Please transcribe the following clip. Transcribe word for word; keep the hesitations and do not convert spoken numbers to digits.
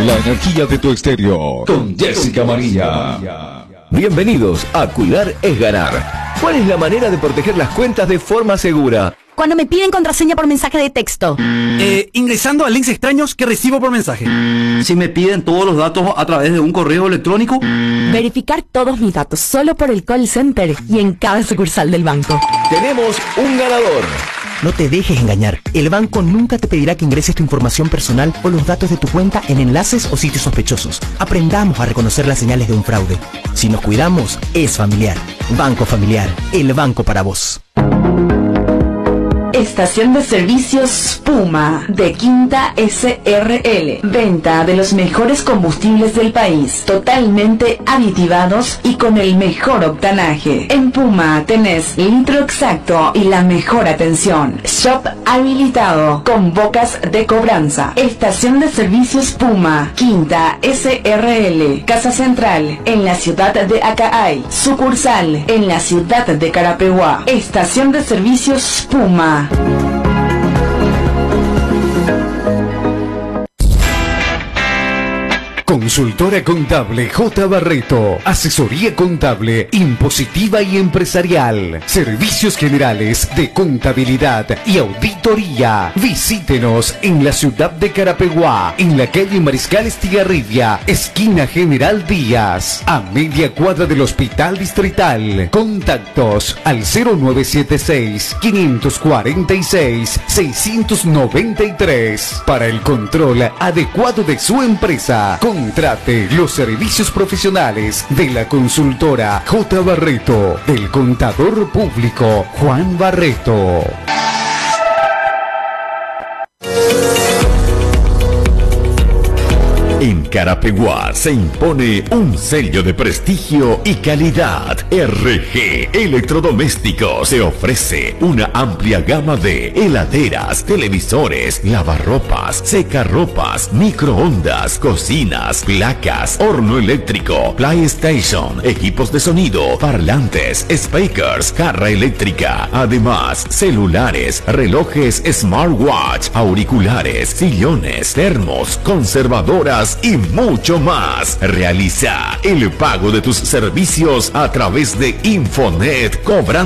La energía de tu exterior con Jessica María. Bienvenidos a Cuidar es Ganar. ¿Cuál es la manera de proteger las cuentas de forma segura? Cuando me piden contraseña por mensaje de texto. Eh, ingresando a links extraños que recibo por mensaje. Si me piden todos los datos a través de un correo electrónico. Verificar todos mis datos solo por el call center y en cada sucursal del banco. Tenemos un ganador. No te dejes engañar. El banco nunca te pedirá que ingreses tu información personal o los datos de tu cuenta en enlaces o sitios sospechosos. Aprendamos a reconocer las señales de un fraude. Si nos cuidamos, es familiar. Banco Familiar, el banco para vos. Estación de servicios Puma de Quinta S R L. Venta de los mejores combustibles del país, totalmente aditivados y con el mejor octanaje. En Puma tenés litro exacto y la mejor atención. Shop habilitado con bocas de cobranza. Estación de servicios Puma, Quinta S R L. Casa Central en la ciudad de Acaay. Sucursal en la ciudad de Carapeguá. Estación de servicios Puma. Consultora Contable J. Barreto. Asesoría contable, impositiva y empresarial. Servicios generales de contabilidad y auditoría. Visítenos en la ciudad de Carapeguá, en la calle Mariscal Estigarribia, esquina General Díaz, a media cuadra del Hospital Distrital. Contactos al cero nueve siete seis, cinco cuatro seis, seis nueve tres. Para el control adecuado de su empresa, contrate los servicios profesionales de la consultora J. Barreto, del contador público Juan Barreto. En Carapeguá se impone un sello de prestigio y calidad. R G Electrodomésticos se ofrece una amplia gama de heladeras, televisores, lavarropas, secarropas, microondas, cocinas, placas, horno eléctrico, PlayStation, equipos de sonido, parlantes, speakers, jarra eléctrica. Además, celulares, relojes smartwatch, auriculares, sillones, termos, conservadoras y mucho más. Realiza el pago de tus servicios a través de Infonet cobrando